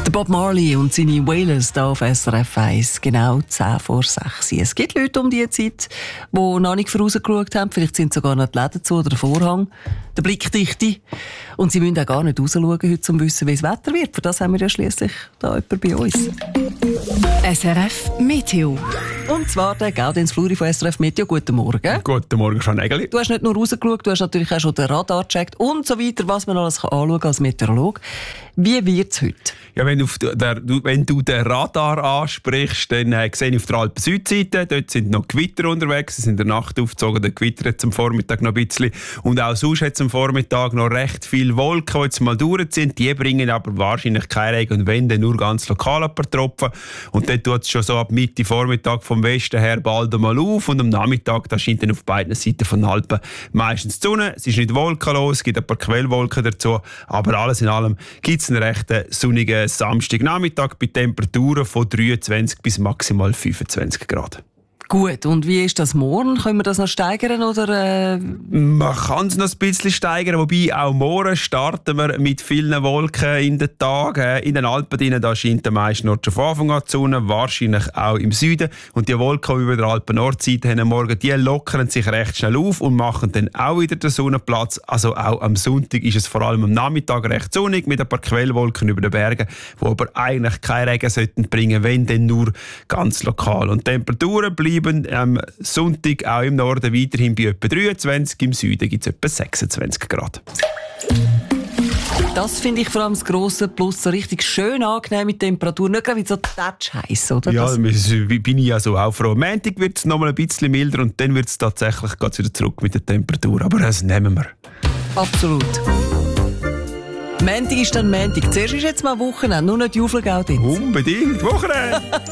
Der Bob Marley und seine Wailers hier auf SRF 1, genau 10 vor 6. Es gibt Leute um diese Zeit, die noch nicht vorausgeschaut haben. Vielleicht sind sogar noch die Läden zu oder der Vorhang, der Blickdichte. Und sie müssen auch gar nicht rausschauen heute, um zu wissen, wie das Wetter wird. Für das haben wir ja schliesslich da jemanden bei uns. SRF Meteo. Und zwar der Gaudenz Fluri von SRF Meteo. Guten Morgen. Guten Morgen, Frau Nägeli. Du hast nicht nur rausgeschaut, du hast natürlich auch schon den Radar gecheckt und so weiter, was man alles anschauen kann als Meteorolog. Wie wird es heute? Ja, wenn du den Radar ansprichst, dann sehe ich auf der Alpen-Südseite, dort sind noch Gewitter unterwegs, sie sind in der Nacht aufgezogen, der Gewitter hat am Vormittag noch ein bisschen. Und auch sonst hat es am Vormittag noch recht viele Wolken, die jetzt mal durch sind. Die bringen aber wahrscheinlich keinen Regen und wenn, dann nur ganz lokal ein paar Tropfen. Und dann tut es schon so ab Mitte Vormittag vom Westen her bald einmal auf und am Nachmittag, da scheint dann auf beiden Seiten von den Alpen meistens die Sonne. Es ist nicht wolkenlos, es gibt ein paar Quellwolken dazu, aber alles in allem gibt es einen recht sonnigen Samstagnachmittag bei Temperaturen von 23 bis maximal 25 Grad. Gut, und wie ist das morgen? Können wir das noch steigern? Oder, Man kann es noch ein bisschen steigern, wobei auch morgen starten wir mit vielen Wolken in den Tag. In den Alpen da scheint der meiste Nord schon von Anfang an die Sonne, wahrscheinlich auch im Süden. Und die Wolken, die über der Alpen-Nordseite haben morgen, die lockern sich recht schnell auf und machen dann auch wieder den Sonnenplatz. Also auch am Sonntag ist es vor allem am Nachmittag recht sonnig mit ein paar Quellwolken über den Bergen, die aber eigentlich keinen Regen sollten bringen, wenn dann nur ganz lokal. Und die Temperaturen bleiben am Sonntag auch im Norden weiterhin bei etwa 23, im Süden gibt es etwa 26 Grad. Das finde ich vor allem das grosse Plus, so richtig schön angenehm mit Temperatur, nicht gerade wie so heiß, oder? Ja, bin ich ja so auch froh. Am Montag wird es noch mal ein bisschen milder und dann wird es tatsächlich wieder zurück mit der Temperatur, aber das nehmen wir. Absolut. Montag ist dann Montag. Zuerst ist jetzt mal Wochenende, nur nicht die Auflage. Unbedingt, Wochenende!